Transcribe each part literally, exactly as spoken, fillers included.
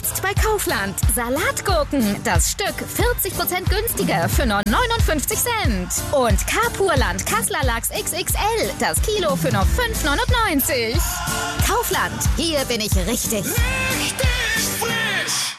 Jetzt bei Kaufland. Salatgurken. Das Stück vierzig Prozent günstiger für nur neunundfünfzig Cent. Und Kapurland Kasseler Lachs X X L. Das Kilo für nur fünf neunundneunzig. Kaufland. Hier bin ich richtig. Richtig frisch.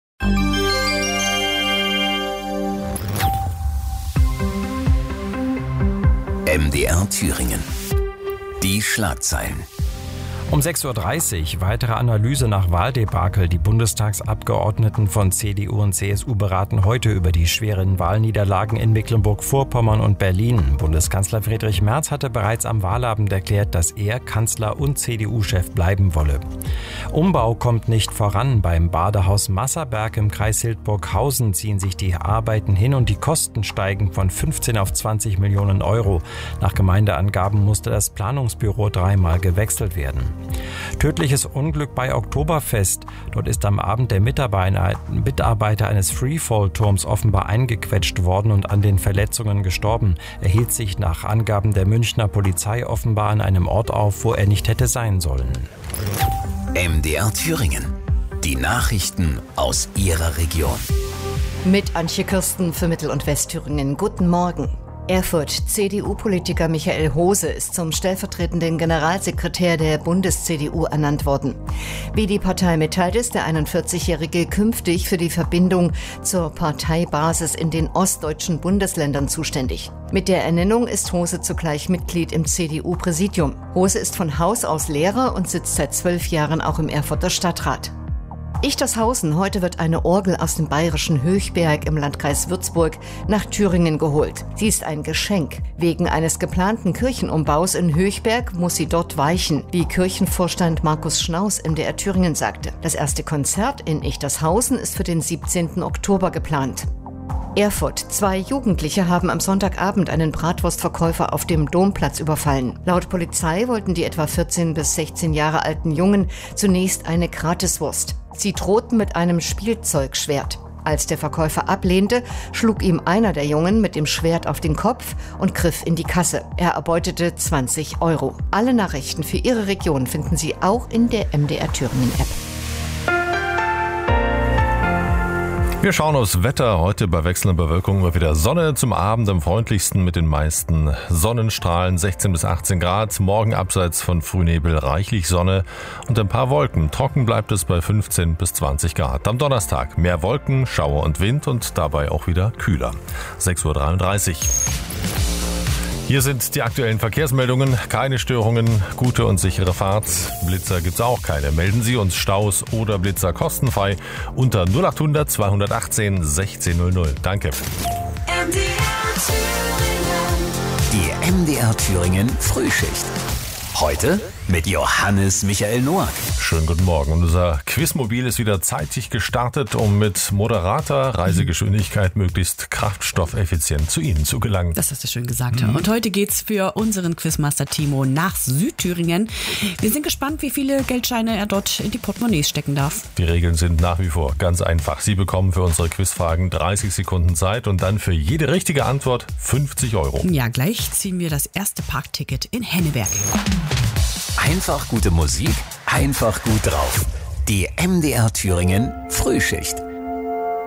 M D R Thüringen. Die Schlagzeilen. Um sechs Uhr dreißig weitere Analyse nach Wahldebakel. Die Bundestagsabgeordneten von C D U und C S U beraten heute über die schweren Wahlniederlagen in Mecklenburg-Vorpommern und Berlin. Bundeskanzler Friedrich Merz hatte bereits am Wahlabend erklärt, dass er Kanzler und C D U-Chef bleiben wolle. Umbau kommt nicht voran. Beim Badehaus Masserberg im Kreis Hildburghausen ziehen sich die Arbeiten hin und die Kosten steigen von fünfzehn auf zwanzig Millionen Euro. Nach Gemeindeangaben musste das Planungsbüro dreimal gewechselt werden. Tödliches Unglück bei Oktoberfest. Dort ist am Abend der Mitarbeiter eines Freefall-Turms offenbar eingequetscht worden und an den Verletzungen gestorben. Er hielt sich nach Angaben der Münchner Polizei offenbar an einem Ort auf, wo er nicht hätte sein sollen. M D R Thüringen. Die Nachrichten aus Ihrer Region. Mit Antje Kirsten für Mittel- und Westthüringen. Guten Morgen. Erfurt. C D U-Politiker Michael Hose ist zum stellvertretenden Generalsekretär der Bundes-C D U ernannt worden. Wie die Partei mitteilt, ist der einundvierzigjährige künftig für die Verbindung zur Parteibasis in den ostdeutschen Bundesländern zuständig. Mit der Ernennung ist Hose zugleich Mitglied im C D U-Präsidium. Hose ist von Haus aus Lehrer und sitzt seit zwölf Jahren auch im Erfurter Stadtrat. Ichtershausen. Heute wird eine Orgel aus dem bayerischen Höchberg im Landkreis Würzburg nach Thüringen geholt. Sie ist ein Geschenk. Wegen eines geplanten Kirchenumbaus in Höchberg muss sie dort weichen, wie Kirchenvorstand Markus Schnaus M D R Thüringen sagte. Das erste Konzert in Ichtershausen ist für den siebzehnten Oktober geplant. Erfurt. Zwei Jugendliche haben am Sonntagabend einen Bratwurstverkäufer auf dem Domplatz überfallen. Laut Polizei wollten die etwa vierzehn bis sechzehn Jahre alten Jungen zunächst eine Gratiswurst. Sie drohten mit einem Spielzeugschwert. Als der Verkäufer ablehnte, schlug ihm einer der Jungen mit dem Schwert auf den Kopf und griff in die Kasse. Er erbeutete zwanzig Euro. Alle Nachrichten für Ihre Region finden Sie auch in der M D R Thüringen App. Wir schauen aufs Wetter. Heute bei wechselnder Bewölkung immer wieder Sonne, zum Abend am freundlichsten mit den meisten Sonnenstrahlen, sechzehn bis achtzehn Grad. Morgen abseits von Frühnebel reichlich Sonne und ein paar Wolken. Trocken bleibt es bei fünfzehn bis zwanzig Grad. Am Donnerstag mehr Wolken, Schauer und Wind und dabei auch wieder kühler. sechs Uhr dreiunddreißig. Hier sind die aktuellen Verkehrsmeldungen. Keine Störungen, gute und sichere Fahrt. Blitzer gibt's auch keine. Melden Sie uns Staus oder Blitzer kostenfrei unter null achthundert zweihundertachtzehn sechzehn null null. Danke. M D R Thüringen. Die M D R Thüringen Frühschicht. Heute mit Johannes Michael Noack. Schönen guten Morgen. Unser Quizmobil ist wieder zeitig gestartet, um mit moderater Reisegeschwindigkeit möglichst kraftstoffeffizient zu Ihnen zu gelangen. Das hast du schön gesagt. Mhm. Und heute geht's für unseren Quizmaster Timo nach Südthüringen. Wir sind gespannt, wie viele Geldscheine er dort in die Portemonnaies stecken darf. Die Regeln sind nach wie vor ganz einfach. Sie bekommen für unsere Quizfragen dreißig Sekunden Zeit und dann für jede richtige Antwort fünfzig Euro. Ja, gleich ziehen wir das erste Parkticket in Henneberg. Einfach gute Musik, einfach gut drauf. Die M D R Thüringen Frühschicht.